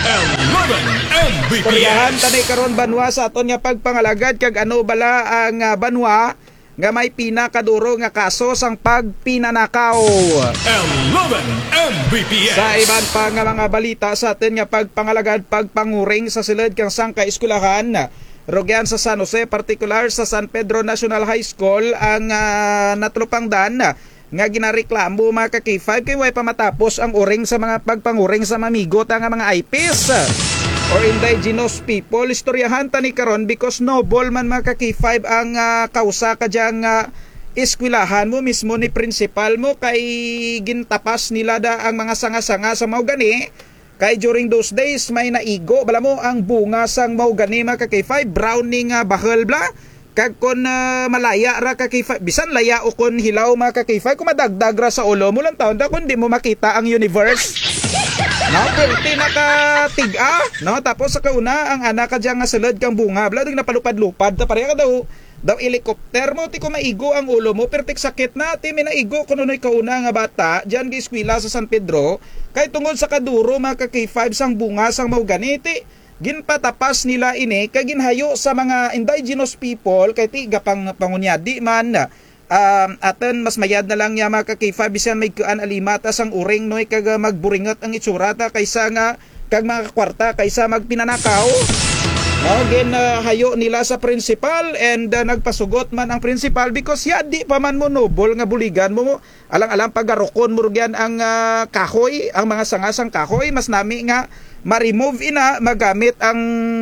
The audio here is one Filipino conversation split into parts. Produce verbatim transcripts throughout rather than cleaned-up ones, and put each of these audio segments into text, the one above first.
eleven M B P Kuryahan S. tanay karon banwa sa aton nga pagpangalagad kag ano bala ang uh, banwa nga may pinakaduro nga kaso sang pagpinanakaw. eleven M B P S. Sa iban pa nga mga balita sa atin nga pagpangalagad pagpanguring sa silid kang sangka eskwelahan rogyan sa San Jose, particular sa San Pedro National High School ang uh, natlupangdan nga ginareklamo mga ka-K five kay way pa matapos ang uring sa mga pagpanguring sa mamigot ang mga I P S or indigenous people. Istoryahan tani karon because noble man mga ka-K five ang uh, kausa kadyang uh, eskwelahan mo mismo ni principal mo kay gintapas nila da ang mga sanga-sanga sa mao gani kay during those days may naigo bala mo ang bunga sang mao gani mga ka-K five browning uh, bahal bla kag kon uh, malaya ra ka K five bisan laya o kon hilaw mga ka K five kung madagdag ra sa ulo mo lang taon da kun di mo makita ang universe. No, perti nakatiga, no, tapos sa kauna ang anak ka diyan nga sulod kang bunga bla dig napalupad-lupad ta pareha ka daw daw helicopter mo ti ko maigo ang ulo mo pertik sakit na ti minaigo kuno noy kauna nga bata diyan gi eskwela sa San Pedro kay tungod sa kaduro mga ka K five sang bunga sang mao ganiti ginpatapas nila ini kay ginhayo sa mga indigenous people kay ti gapang pangunyadi man um, aten mas mayad na lang ya mga ka K five bisan may kuan alimata sang uring noy kag magburingot ang itsurata kaysa nga kag mga kwarta kaysa magpinanakaw. No, gen uh, hayo nila sa principal and uh, nagpasugot man ang principal because ya di pa man mo noble nga buligan mo alang-alang pagarokon mo rugyan ang uh, kahoy ang mga sangasang kahoy mas nami nga ma-remove ina magamit ang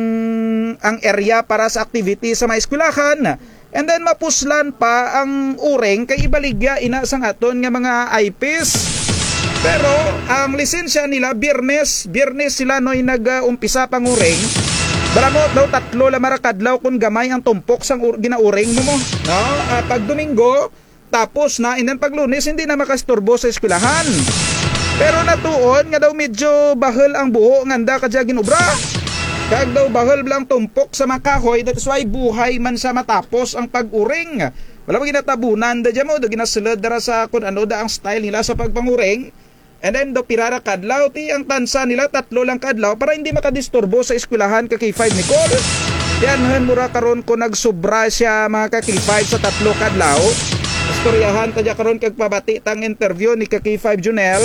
ang area para sa activity sa mga eskwelahan and then mapuslan pa ang uring kay ibaligya ina sang aton nga mga I P S. Pero ang lisensya nila Biyernes Biyernes sila noy nag-umpisa pang uring. Baramot daw tatlo la marakadlaw kung gamay ang tumpok sang ur- ginauring mo mo. No? Uh, pag Domingo, tapos na, and then pag Lunes, hindi na makasturbo sa eskwelahan. Pero natuon, nga daw medyo bahal ang buho, nganda ka dya ginubra. Kag daw bahal lang tumpok sa makahoy, that's why buhay man sa matapos ang pag-uring. Wala mo ginatabunan da dya mo, da ginasulad dara sa kung ano da ang style nila sa pagpanguring. And then do pirara kadlaw ti ang tansa nila tatlo lang kadlaw para hindi makadisturbo sa eskwelahan ka K five Nicole. Yan han mura karon ko nagsubra siya mga ka K five sa tatlo kadlaw. Istoryahan tadya karon kag pabati tang interview ni ka K five Junel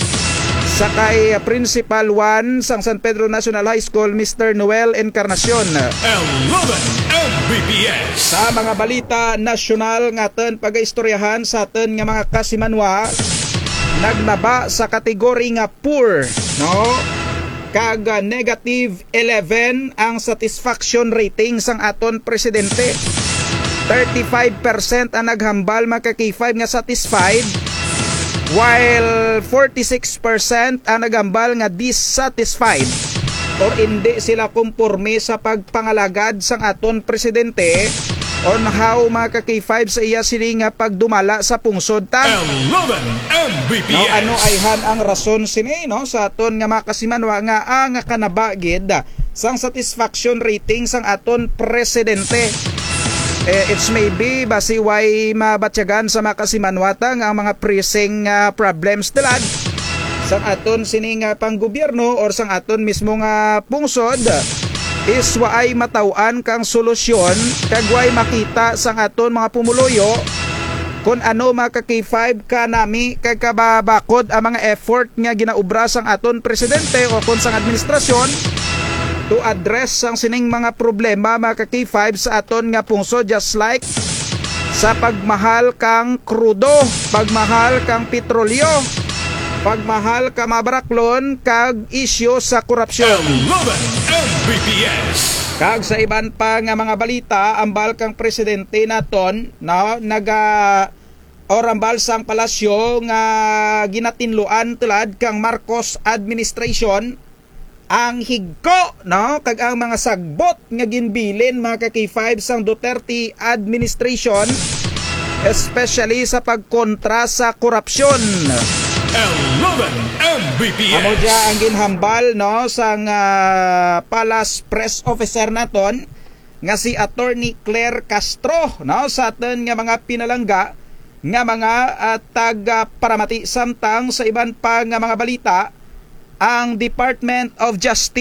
sa kay Principal one sang San Pedro National High School Mister Noel Encarnacion. eleven M B P S. Sa mga balita nasyonal ngaton pagaistoryahan sa aton nga mga kasimanwa nagnaba sa kategori nga poor, no? Kag uh, negative eleven ang satisfaction rating sang aton presidente. thirty-five percent ang naghambal mga K five nga satisfied while forty-six percent ang naghambal nga dissatisfied or hindi sila kumporme sa pagpangalagad sang aton presidente on how mga ka K five sa iya sili nga pagdumala sa pungsod ta. eleven M B P S. No, ano ay han ang rason sini no sa aton nga makasimanwa nga ang kanabagid sang satisfaction rating sang aton presidente. Eh, it's maybe basi why mabatyagan sa makasimanwa ta nga ang mga pressing uh, problems tilad sang aton sini nga panggobyerno or sang aton mismo nga pungsod is waay matawan kang solusyon kag waay makita sang aton mga pumuluyo kung ano mga ka-K five ka nami kag kababakod ang mga effort nga ginaubra sang aton presidente o kung sang administrasyon to address sang sining mga problema mga ka-K five sa aton nga pungsod just like sa pagmahal kang krudo, pagmahal kang petrolyo, pagmahal ka mabaraklon kag isyo sa korupsyon. eleven M B P S. Kag sa iban pa nga mga balita, ambal kang presidente naton no naga or ambal sang palasyo nga ginatinluan tulad kang Marcos administration ang higko no kag ang mga sagbot nga ginbilin mga ka-K five sang Duterte administration especially sa pagkontra sa korupsyon. eleven M B P S. Amo dya ang ginhambal no sang uh, Palace Press Officer naton nga si Attorney Claire Castro no sa aton nga mga pinalangga nga mga uh, taga paramati samtang sa iban pa nga mga balita ang Department of Justice